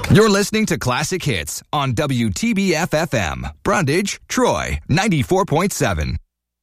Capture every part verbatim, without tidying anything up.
You're listening to Classic Hits on W T B F F M, Brundage, Troy, ninety-four point seven.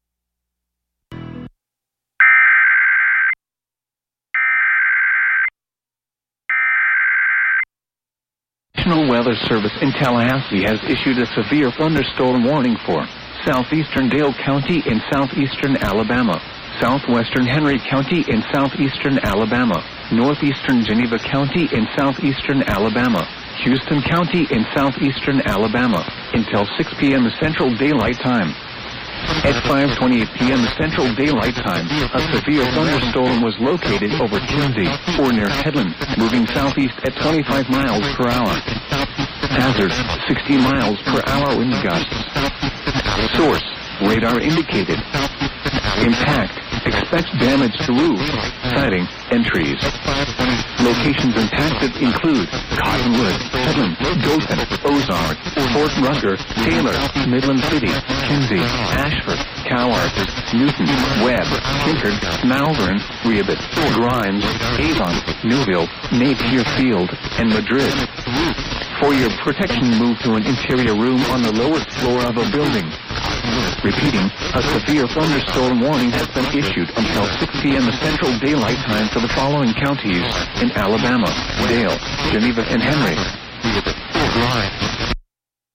National Weather Service in Tallahassee has issued a severe thunderstorm warning for southeastern Dale County in southeastern Alabama, southwestern Henry County in southeastern Alabama, northeastern Geneva County in southeastern Alabama, Houston County in southeastern Alabama, until six p.m. Central Daylight Time. At five twenty-eight p.m. Central Daylight Time, a severe thunderstorm was located over Kinsey, or near Headland, moving southeast at twenty-five miles per hour. Hazard, sixty miles per hour wind gusts. Source, radar indicated. Impact, expect damage to roof, siding, and trees. Locations impacted include Cottonwood, Headland, Dothan, Ozark, Fort Rucker, Taylor, Midland City, Kinsey, Ashford, Cowart, Newton, Webb, Kinkard, Malvern, Rehoboth, Grimes, Avon, Newville, Napier Field, and Madrid. For your protection, move to an interior room on the lowest floor of a building. Repeating, a severe thunderstorm warning has been issued until six p.m. Central Daylight Time for the following counties in Alabama: Dale, Geneva, and Henry.